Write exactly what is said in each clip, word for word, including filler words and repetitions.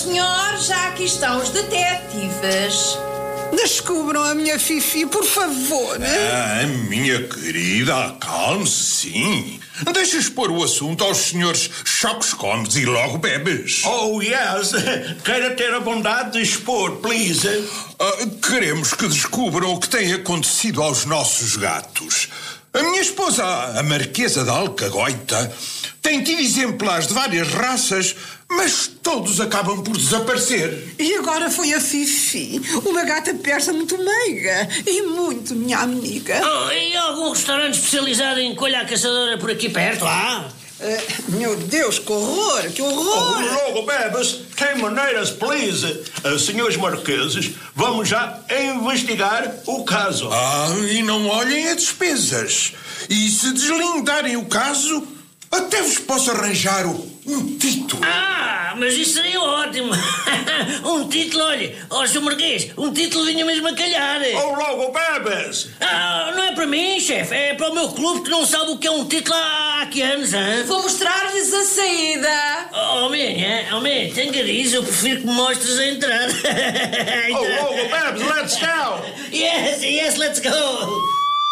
Senhor, já aqui estão os detetives. Descubram a minha Fifi, por favor. Ah, minha querida, acalme-se, sim. Deixa expor o assunto aos senhores Chocos Comes e logo bebes. Oh, yes. Queira ter a bondade de expor, please. Uh, queremos que descubram o que tem acontecido aos nossos gatos. A minha esposa, a Marquesa da Alcagoita, tem tido exemplares de várias raças, mas todos acabam por desaparecer. E agora foi a Fifi, uma gata persa muito meiga e muito minha amiga. Oh, e algum restaurante especializado em colha caçadora por aqui perto, ah? Uh, meu Deus, que horror, que horror! Oh, logo bebes. Tem maneiras, please. Uh, senhores marqueses, vamos já investigar o caso. Ah, e não olhem a despesas. E se deslindarem o caso, até vos posso arranjar um título. Ah, mas isso seria ótimo. Um título, olha, ó, senhor Marquês, um título vinha mesmo a calhar. Oh, logo bebes. Ah, não é para mim, chefe, é para o meu clube que não sabe o que é um título há, há que anos, hein? Vou mostrar-lhes a saída. Oh, man, oh, man, tem cariz, eu prefiro que me mostres a entrada. Oh, logo bebes, let's go. Yes, yes, let's go.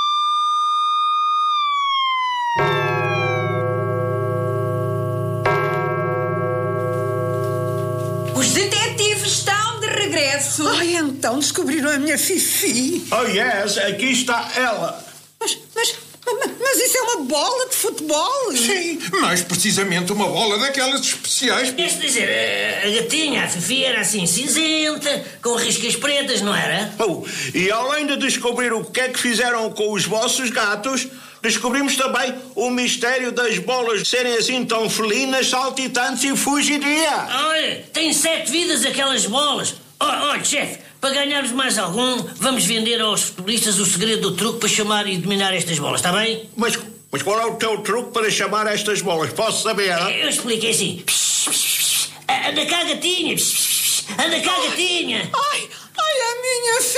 Os detetives estão de regresso. Ai, então descobriram a minha Fifi. Oh, yes, aqui está ela. Mas, mas, mas isso é uma bola de futebol? Sim, mais precisamente uma bola daquelas especiais. Queres dizer, a, a gatinha, a Fifi, era assim cinzenta, com riscas pretas, não era? Oh, e além de descobrir o que é que fizeram com os vossos gatos, descobrimos também o mistério das bolas serem assim tão felinas, saltitantes e fugidia. Olha, tem sete vidas aquelas bolas. Oh, olha, chefe, para ganharmos mais algum, vamos vender aos futebolistas o segredo do truque para chamar e dominar estas bolas, está bem? Mas, mas qual é o teu truque para chamar estas bolas? Posso saber? Hein? Eu expliquei assim. Anda cá, gatinha. Anda cá, gatinha. Ai, ai, a minha